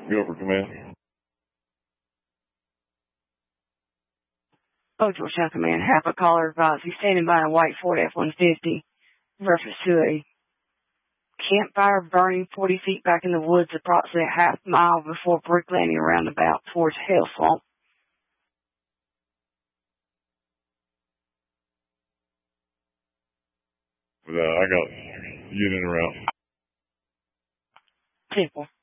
Guilford Command. Oh, Georgetown Command. Half a caller advised he's standing by a white Ford F-150. Reference to a campfire burning 40 feet back in the woods approximately a half mile before Brick Landing roundabout towards Hell Swamp. I got unit around. Temple.